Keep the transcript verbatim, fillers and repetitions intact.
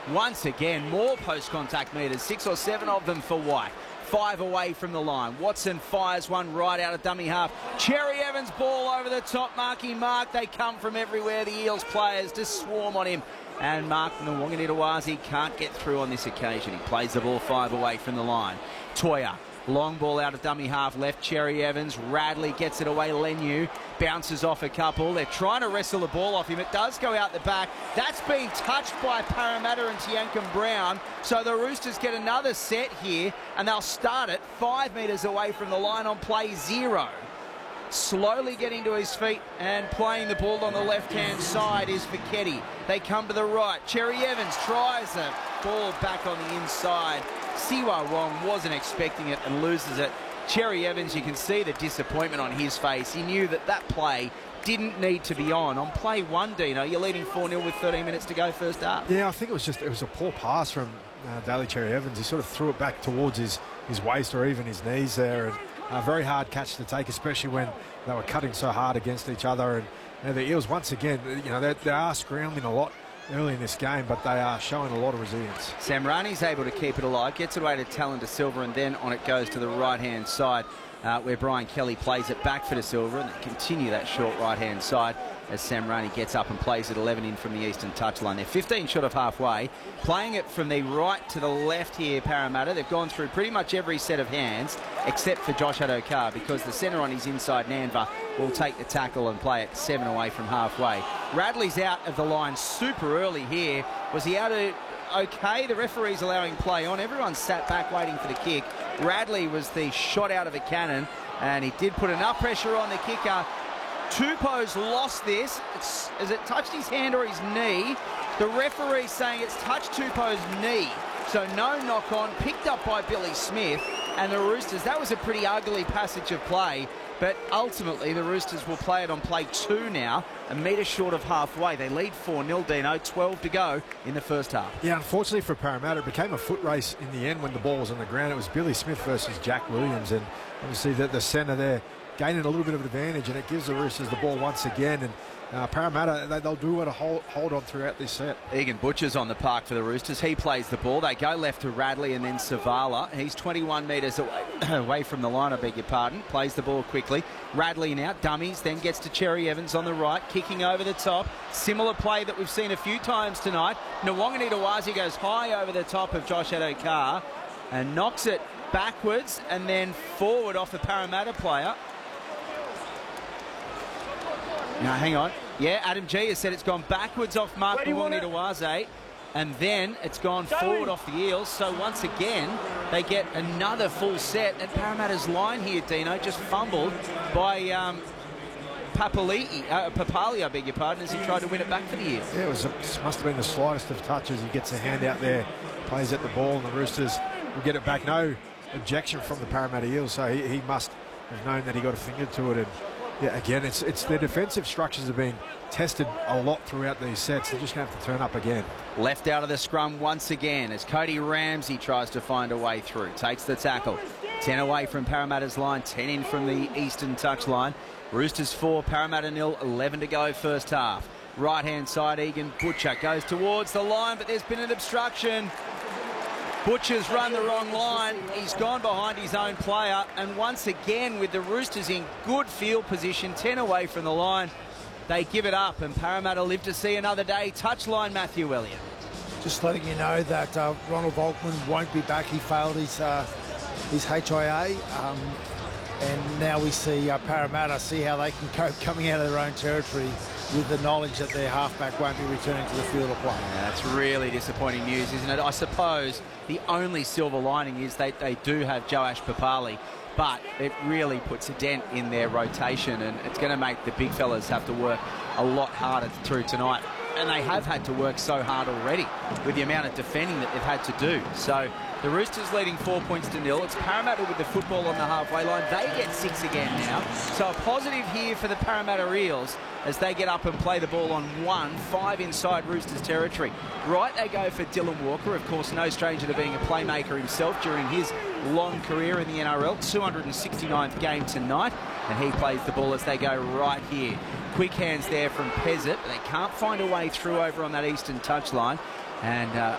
Once again, more post-contact meters, six or seven of them for White. Five away from the line. Watson fires one right out of dummy half. Cherry Evans ball over the top. Marky Mark. They come from everywhere. The Eels players just swarm on him. And Mark Nawaqanitawase can't get through on this occasion. He plays the ball five away from the line. Toya. Long ball out of dummy half left. Cherry Evans. Radley gets it away. Lenu bounces off a couple. They're trying to wrestle the ball off him. It does go out the back. That's been touched by Parramatta and Tiankum Brown. So the Roosters get another set here, and they'll start it five metres away from the line on play zero. Slowly getting to his feet and playing the ball on the left-hand side is Fiketti. They come to the right. Cherry Evans tries the ball back on the inside. Siwa Wong wasn't expecting it and loses it. Cherry Evans, you can see the disappointment on his face. He knew that that play didn't need to be on. On play one, Dino, you're leading four nil with thirteen minutes to go first half. Yeah, I think it was just, it was a poor pass from uh, Daly Cherry Evans. He sort of threw it back towards his, his waist or even his knees there. And a very hard catch to take, especially when they were cutting so hard against each other. And you know, the Eels, once again, you know, they, they are scrambling a lot early in this game, but they are showing a lot of resilience. Samrani's able to keep it alive, gets it away to Talon De Silva, and then on it goes to the right-hand side uh, where Brian Kelly plays it back for De Silva, and they continue that short right-hand side as Samrani gets up and plays it eleven in from the eastern touchline. They're fifteen short of halfway, playing it from the right to the left here, Parramatta. They've gone through pretty much every set of hands except for Josh Addo-Carr, because the centre on his inside, Nanva, will take the tackle and play it seven away from halfway. Radley's out of the line super early here. Was he out of... Okay, the referee's allowing play on. Everyone sat back waiting for the kick. Radley was the shot out of a cannon, and he did put enough pressure on the kicker. Tupou's lost this. It's, has it touched his hand or his knee? The referee's saying it's touched Tupou's knee. So no knock on, picked up by Billy Smith. And the Roosters, that was a pretty ugly passage of play. But ultimately, the Roosters will play it on play two now, a metre short of halfway. They lead four nil, Dino, twelve to go in the first half. Yeah, unfortunately for Parramatta, it became a foot race in the end when the ball was on the ground. It was Billy Smith versus Jack Williams, and obviously the, the centre there gaining a little bit of advantage, and it gives the Roosters the ball once again. And uh, Parramatta, they, they'll do what a hold, hold on throughout this set. Egan Butcher's on the park for the Roosters. He plays the ball. They go left to Radley and then Savala. He's twenty-one metres away, away from the line, I beg your pardon. Plays the ball quickly. Radley now, dummies, then gets to Cherry Evans on the right, kicking over the top. Similar play that we've seen a few times tonight. Nawaqanitawase goes high over the top of Josh Addo-Carr and knocks it backwards and then forward off the Parramatta player. Now, hang on. Yeah, Adam G has said it's gone backwards off Mark Nawaqanitawase, and then it's gone forward off the Eels. So once again, they get another full set. And Parramatta's line here, Dino, just fumbled by um, Papali, uh, Papali, I beg your pardon, as he tried to win it back for the Eels. Yeah, it was a, must have been the slightest of touches. He gets a hand out there, plays at the ball, and the Roosters will get it back. No objection from the Parramatta Eels, so he, he must have known that he got a finger to it. And yeah, again, it's it's their defensive structures have been tested a lot throughout these sets. They're just going to have to turn up again. Left out of the scrum once again as Cody Ramsey tries to find a way through. Takes the tackle. ten away from Parramatta's line, ten in from the eastern touchline. Roosters four, Parramatta nil, eleven to go first half. Right-hand side, Egan Butcher goes towards the line, but there's been an obstruction. Butcher's run the wrong line. He's gone behind his own player. And once again, with the Roosters in good field position, ten away from the line, they give it up. And Parramatta live to see another day. Touchline, Matthew Elliott. Just letting you know that uh, Ronald Volkman won't be back. He failed his, uh, his H I A. Um, and now we see uh, Parramatta see how they can cope coming out of their own territory with the knowledge that their halfback won't be returning to the field of play. Yeah, that's really disappointing news, isn't it? I suppose the only silver lining is they, they do have Joash Papali, but it really puts a dent in their rotation, and it's going to make the big fellas have to work a lot harder through tonight. And they have had to work so hard already with the amount of defending that they've had to do. So the Roosters leading four points to nil. It's Parramatta with the football on the halfway line. They get six again now. So a positive here for the Parramatta Eels as they get up and play the ball on one, five inside Roosters territory. Right, they go for Dylan Walker, of course, no stranger to being a playmaker himself during his long career in the N R L. two hundred sixty-ninth game tonight, and he plays the ball as they go right here. Quick hands there from Pezzett, but they can't find a way through over on that eastern touchline. And uh,